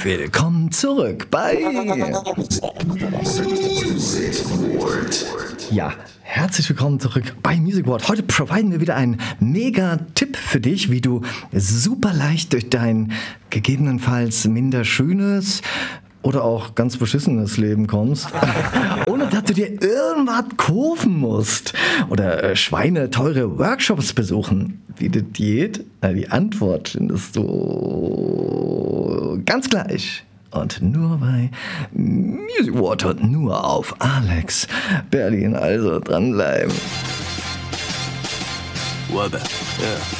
willkommen zurück bei... Ja, herzlich willkommen zurück bei Music World. Heute providen wir wieder einen Mega-Tipp für dich, wie du super leicht durch dein gegebenenfalls minder schönes oder auch ganz beschissenes Leben kommst, ohne dass du dir irgendwas kaufen musst oder schweineteure Workshops besuchen. Wie das geht? Die Antwort findest du ganz gleich. Und nur bei Music Water, nur auf Alex Berlin. Also dranbleiben. Wobbe, ja.